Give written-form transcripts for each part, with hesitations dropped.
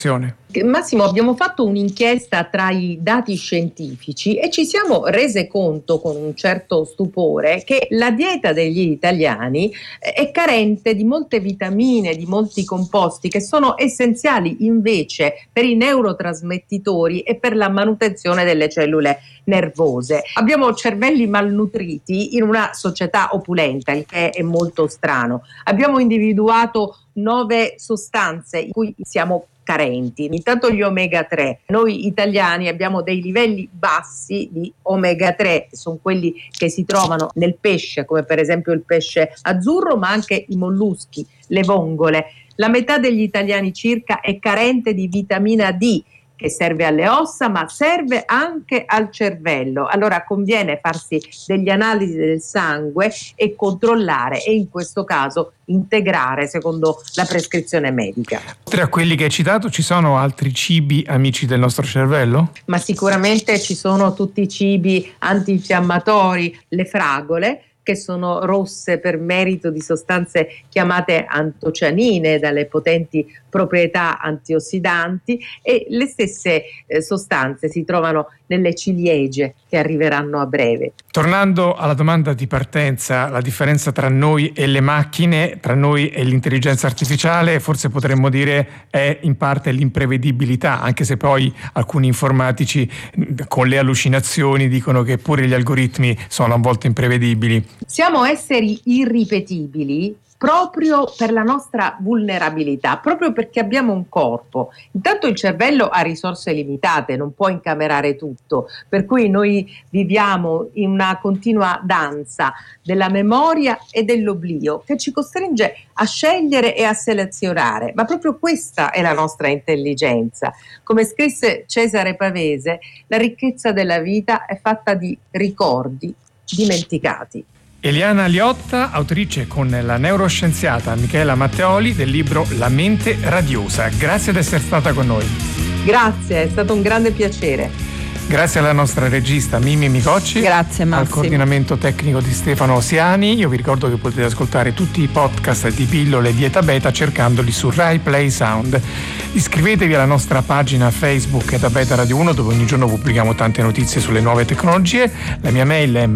Massimo, abbiamo fatto un'inchiesta tra i dati scientifici e ci siamo rese conto con un certo stupore che la dieta degli italiani è carente di molte vitamine, di molti composti che sono essenziali invece per i neurotrasmettitori e per la manutenzione delle cellule nervose. Abbiamo cervelli malnutriti in una società opulenta, il che è molto strano. Abbiamo individuato 9 sostanze in cui siamo carenti. Intanto gli omega 3. Noi italiani abbiamo dei livelli bassi di omega 3, sono quelli che si trovano nel pesce, come per esempio il pesce azzurro, ma anche i molluschi, le vongole. La metà degli italiani circa è carente di vitamina D, che serve alle ossa, ma serve anche al cervello. Allora conviene farsi degli analisi del sangue e controllare, e in questo caso integrare secondo la prescrizione medica. Oltre a quelli che hai citato, ci sono altri cibi amici del nostro cervello? Ma sicuramente ci sono tutti i cibi antinfiammatori, le fragole, che sono rosse per merito di sostanze chiamate antocianine dalle potenti proprietà antiossidanti, e le stesse sostanze si trovano nelle ciliegie che arriveranno a breve. Tornando alla domanda di partenza, la differenza tra noi e le macchine, tra noi e l'intelligenza artificiale, forse potremmo dire è in parte l'imprevedibilità, anche se poi alcuni informatici con le allucinazioni dicono che pure gli algoritmi sono a volte imprevedibili. Siamo esseri irripetibili proprio per la nostra vulnerabilità, proprio perché abbiamo un corpo. Intanto il cervello ha risorse limitate, non può incamerare tutto, per cui noi viviamo in una continua danza della memoria e dell'oblio che ci costringe a scegliere e a selezionare, ma proprio questa è la nostra intelligenza. Come scrisse Cesare Pavese, la ricchezza della vita è fatta di ricordi dimenticati. Eliana Liotta, autrice con la neuroscienziata Michela Matteoli del libro La mente radiosa. Grazie di essere stata con noi. Grazie, è stato un grande piacere. Grazie alla nostra regista Mimmi Micocci. Grazie Massimo. Al coordinamento tecnico di Stefano Osiani. Io vi ricordo che potete ascoltare tutti i podcast di Pillole Dieta Beta cercandoli su Rai Play Sound. Iscrivetevi alla nostra pagina Facebook da Beta Radio 1, dove ogni giorno pubblichiamo tante notizie sulle nuove tecnologie. La mia mail è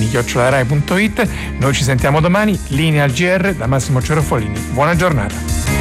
massimo.cerofolini@rai.it. Noi ci sentiamo domani. Linea al GR da Massimo Cerofolini. Buona giornata.